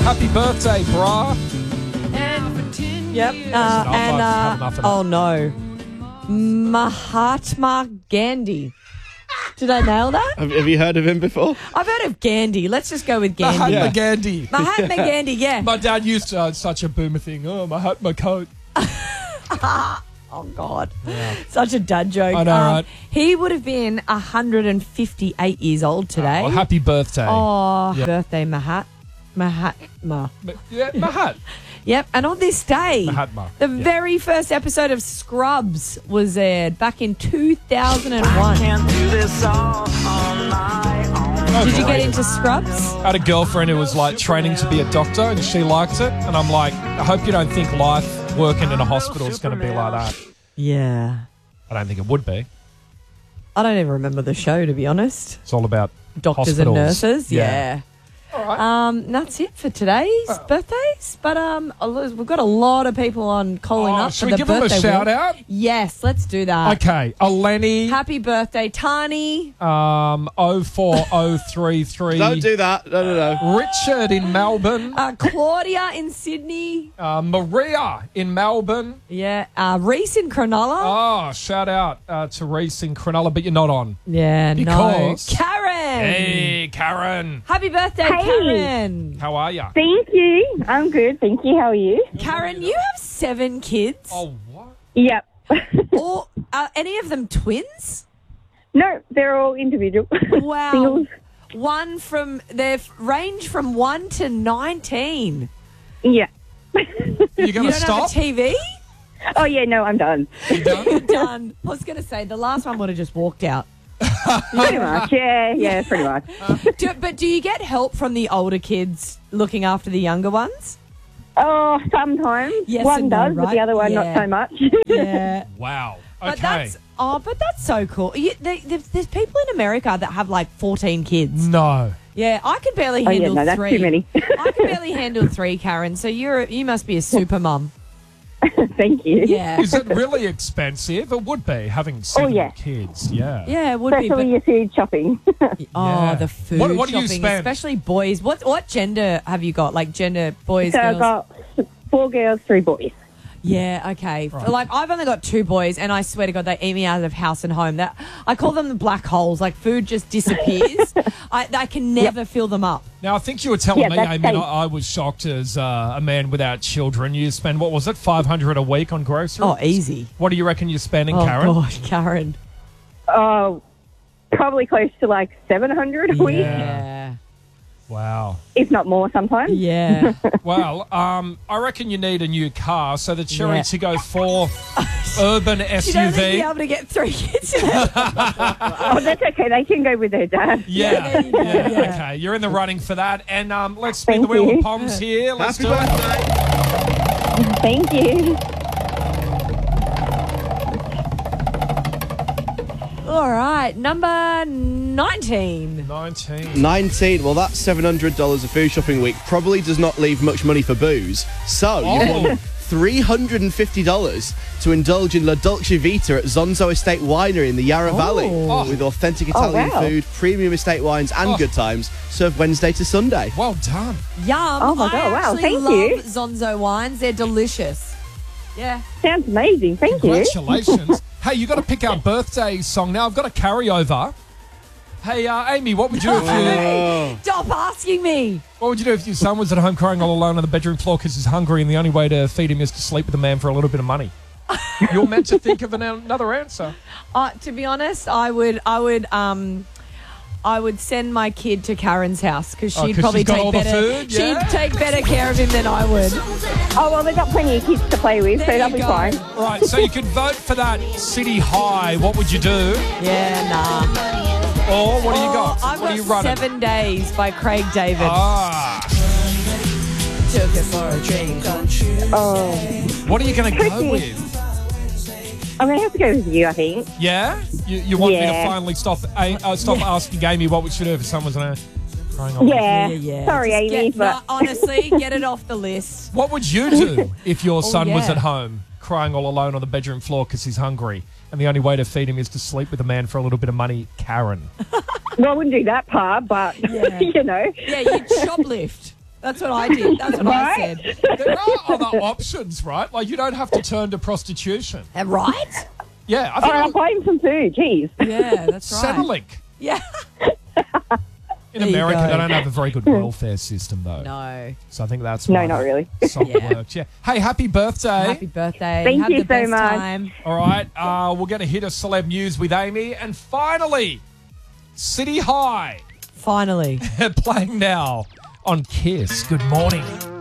Happy birthday, brah. Yep. Oh no, Mahatma Gandhi. Did I nail that? Have you heard of him before? I've heard of Gandhi. Let's just go with Gandhi. Mahatma Gandhi. Mahatma Gandhi, yeah. My dad used to such a boomer thing. Oh, Mahatma coat. Oh, God. Such a dad joke. I know, right? He would have been 158 years old today. Oh, happy birthday. Oh, Yeah. birthday, Mahatma. Yeah, Mahat. Yep, and on this day, Mahatma. the very first episode of Scrubs was aired back in 2001. Did you get into Scrubs? I had a girlfriend who was like training to be a doctor and she liked it. And I'm like, I hope you don't think life working in a hospital is going to be like that. Yeah. I don't think it would be. I don't even remember the show, to be honest. It's all about Doctors hospitals. and nurses, yeah. All right. That's it for today's birthdays. But we've got a lot of people on calling up should for we the give them a birthday shout wheel. out? Yes, let's do that. Okay. Eleni. Happy birthday, Tani. 04033. Don't do that. No. Richard in Melbourne. Claudia in Sydney. Maria in Melbourne. Yeah. Reese in Cronulla. Oh, shout out to Reese in Cronulla, but you're not on. Yeah, Because- no. Karen. Hey, Karen. Happy birthday, Hey. Karen. How are you? Thank you. I'm good. Thank you. How are you? Karen, you have 7 kids. Oh, what? Yep. Or are any of them twins? No, they're all individual. Wow. Singles. They range from 1 to 19. Yeah. Are you You going to don't have stop? a TV? Oh, yeah, no, I'm done. You done? Done. I was going to say, the last one would have just walked out. Pretty much. Yeah, pretty much. But do you get help from the older kids looking after the younger ones? Oh, sometimes. Yes one and no, does, but right? the other one Yeah. not so much. Yeah. Wow. Okay. But that's so cool. There's people in America that have like 14 kids. No. Yeah, I can barely Oh, yeah, handle no, that's 3. too many. I can barely handle 3, Karen. So you must be a super mum. Thank you. Yeah. Is it really expensive? It would be, having 7 yeah. kids. Yeah. Yeah, it would be. Especially your food shopping. Yeah. The food What do you shopping, spend? especially boys. What gender have you got? Like gender, boys, So girls? I've got 4 girls, 3 boys. Yeah, okay. Right. Like I've only got 2 boys, and I swear to God, they eat me out of house and home. That I call them the black holes. Like food just disappears. I can never fill them up. Now, I think you were telling Yeah, me, that's Amy, safe. I was shocked as a man without children. You spend, what was it, $500 a week on groceries? Oh, easy. What do you reckon you're spending, Oh Karen? gosh, Karen. Oh, probably close to like 700 a week, Yeah. Wow. if not more sometimes. Yeah. Well, I reckon you need a new car, so the Cherry Yeah. to go 4 urban You'd only be SUV. able to get 3 kids in it. Oh, that's okay. They can go with their dad. Yeah, there you go, yeah, yeah. okay. You're in the running for that. And let's spin Thank the wheel you. of Poms here. Let's Happy do it. birthday. Thank you. All right, number 19. 19. 19. Well, that's $700 a food shopping week. Probably does not leave much money for booze. So you Oh. won $350 to indulge in La Dolce Vita at Zonzo Estate Winery in the Yarra Valley Oh. with authentic Italian wow. food, premium estate wines, and good times. Served Wednesday to Sunday. Well done. Yum. Oh, my God, I wow, actually thank love you. Zonzo wines. They're delicious. Yeah. Sounds amazing. Thank you. Congratulations. Hey, you got to pick our birthday song now. I've got a carryover. Hey, Amy, what would you do if you, Stop asking me. what would you do if your son was at home crying all alone on the bedroom floor because he's hungry and the only way to feed him is to sleep with a man for a little bit of money? You're meant to think of another answer. To be honest, I would send my kid to Karen's house because Oh, she'd 'cause probably she's got take all the better. food, yeah? She'd take better care of him than I would. Oh, well, they've got plenty of kids to play with, so There that'll you be go. fine. Right, so you could vote for that City High. What would you do? Yeah, nah. Or what do you got? I've What are got you running? 7 Days by Craig David. Ah, Took it for a drink. Oh, what are you going to go Tricky. with? I'm going to have to go with you, I think. Yeah? You want me to Yeah. finally stop asking Amy what we should do if someone's crying on? Yeah. Sorry, Just Amy, but no, honestly, get it off the list. What would you do if your son was yeah. at home crying all alone on the bedroom floor because he's hungry and the only way to feed him is to sleep with a man for a little bit of money? Karen. well, I wouldn't do that part, but, Yeah. you know. Yeah, you'd shoplift. That's what I did. That's what I said. There are other options, right? Like, you don't have to turn to prostitution. Right? Yeah, I All right, I'll think buy him some food. Jeez. Yeah, that's right. Centrelink. Yeah. In There you America, go. they don't have a very good welfare system, though. No. So I think that's No, why not really. salt Yeah. works. Yeah. Hey, happy birthday. Happy birthday. Thank Have you the so best much. time. All right, we're going to hit a celeb news with Amy. And finally, City High Finally. playing now on Kiss. Good morning.